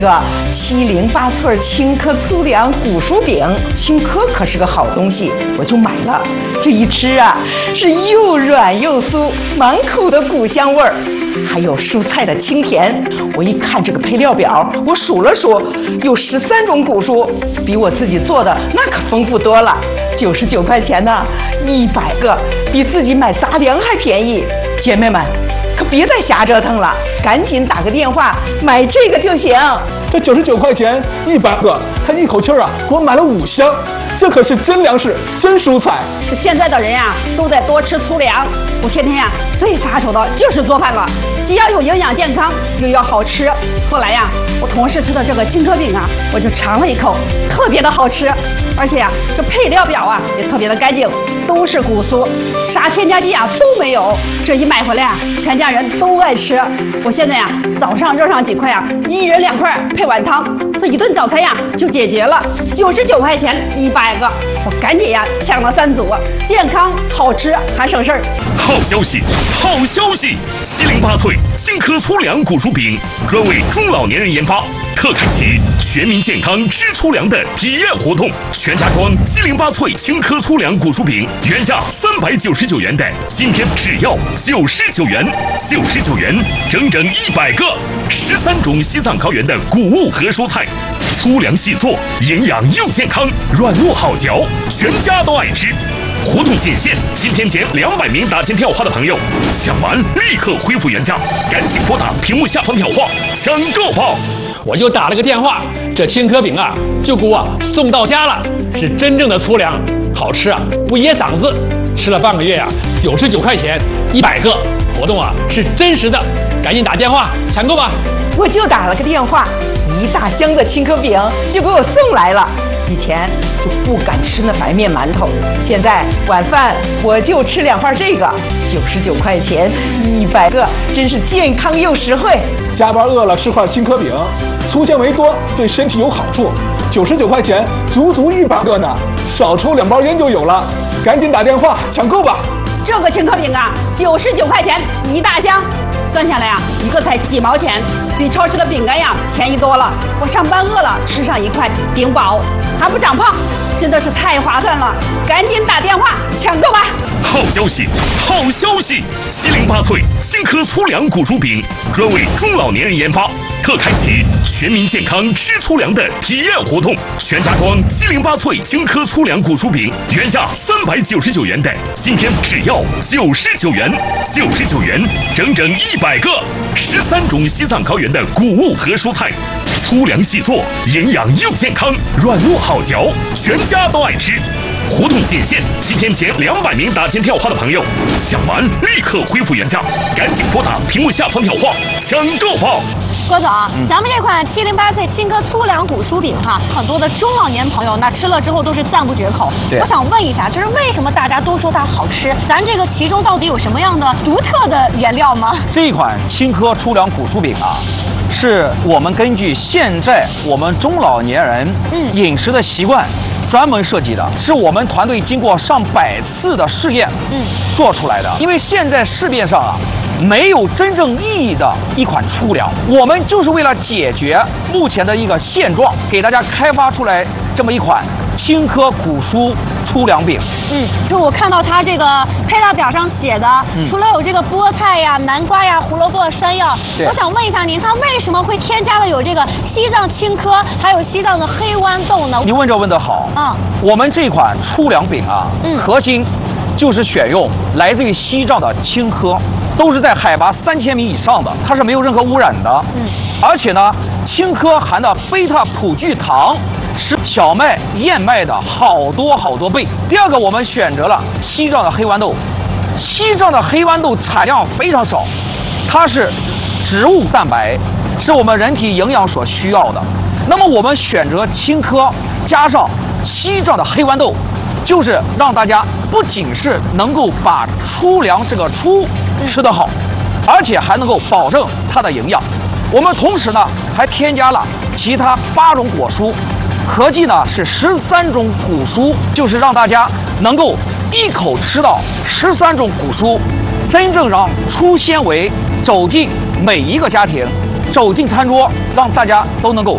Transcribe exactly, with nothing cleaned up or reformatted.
个七零八寸青稞粗粮谷薯饼，青稞可是个好东西，我就买了。这一吃啊，是又软又酥，满口的谷香味儿，还有蔬菜的清甜。我一看这个配料表，我数了数，有十三种谷薯，比我自己做的那可丰富多了。九十九块钱呢，一百个，比自己买杂粮还便宜。姐妹们，可别再瞎折腾了，赶紧打个电话买这个就行。 这九十九块钱一百个，他一口气儿啊给我买了五箱，这可是真粮食，真蔬菜。 现在的人呀，都得多吃粗粮。我天天呀最发愁的就是做饭了，既要有营养健康，又要好吃。后来呀，我同事吃的这个青稞饼啊，我就尝了一口，特别的好吃。而且呀，这配料表啊也特别的干净，都是谷酥，啥添加剂啊都没有。这一买回来啊，全家人都爱吃。我现在呀，早上热上几块啊，一人两块配碗汤，这一顿早餐呀就解决了。九十九块钱一百个，我赶紧呀抢了三组，健康好吃还省事儿。 好消息，好消息！七零八脆青稞粗粮谷薯饼专为中老年人研发，特开启全民健康吃粗粮的体验活动。全家装七零八脆青稞粗粮谷薯饼，原价三百九十九元的，今天只要九十九元，九十九元整整一百个，十三种西藏高原的谷物和蔬菜，粗粮细做，营养又健康，软糯好嚼，全家都爱吃。活动仅限今天前两百名打进电话的朋友，抢完立刻恢复原价，赶紧拨打屏幕下方电话抢购吧！ 我就打了个电话，这青稞饼啊就给我送到家了，是真正的粗粮，好吃啊，不噎嗓子。吃了半个月呀、啊，九十九块钱一百个，活动啊是真实的，赶紧打电话抢购吧！ 我就打了个电话，一大箱的青稞饼就给我送来了。以前就不敢吃那白面馒头，现在晚饭我就吃两块这个，九十九块钱一百个，真是健康又实惠。 加班饿了吃块青稞饼，粗纤维多，对身体有好处。九十九块钱，足足一百个呢，少抽两包烟就有了。赶紧打电话抢购吧！ 这个青稞饼啊，九十九块钱一大箱，算下来啊，一个才几毛钱，比超市的饼干呀便宜多了。我上班饿了，吃上一块顶饱，还不长胖，真的是太划算了！赶紧打电话抢购吧！ 好消息，好消息！七零八脆青稞粗粮谷薯饼专为中老年人研发，特开启全民健康吃粗粮的体验活动。全家装七零八脆青稞粗粮谷薯饼，原价三百九十九元的，今天只要九十九元，九十九元整整一百个，十三种西藏高原的谷物和蔬菜，粗粮细做，营养又健康，软糯好嚼，全家都爱吃。活动仅限今天前两百名打进电话的朋友，抢完立刻恢复原价，赶紧拨打屏幕下方电话抢购吧！ 郭总，嗯、咱们这款七零八脆青稞粗粮谷薯饼哈，很多的中老年朋友那吃了之后都是赞不绝口。我想问一下，就是为什么大家都说它好吃？咱这个其中到底有什么样的独特的原料吗？ 这一款青稞粗粮谷薯饼啊，是我们根据现在我们中老年人饮食的习惯。嗯专门设计的，是我们团队经过上百次的试验，嗯，做出来的。因为现在市面上啊，没有真正意义的一款粗粮，我们就是为了解决目前的一个现状，给大家开发出来这么一款青稞谷薯粗粮饼。 嗯，就我看到它这个配料表上写的，嗯、除了有这个菠菜呀、南瓜呀、胡萝卜、山药，我想问一下您，它为什么会添加了有这个西藏青稞，还有西藏的黑豌豆呢？ 你问这问得好。嗯，我们这款粗粮饼啊，嗯、核心就是选用来自于西藏的青稞，都是在海拔三千米以上的，它是没有任何污染的。嗯，而且呢，青稞含的贝塔葡聚糖是小麦、燕麦的好多好多倍。第二个，我们选择了西藏的黑豌豆，西藏的黑豌豆产量非常少，它是植物蛋白，是我们人体营养所需要的。那么我们选择青稞加上西藏的黑豌豆，就是让大家不仅是能够把粗粮这个粗吃得好，而且还能够保证它的营养。我们同时呢还添加了其他八种果蔬，合计呢是十三种谷蔬，就是让大家能够一口吃到十三种谷蔬，真正让粗纤维走进每一个家庭，走进餐桌，让大家都能够